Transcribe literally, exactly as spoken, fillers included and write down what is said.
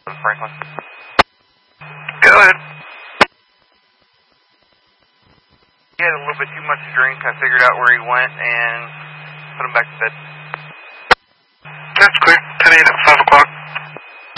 Franklin. Go ahead. He had a little bit too much to drink. I figured out where he went and put him back to bed. That's quick. ten eight at five o'clock.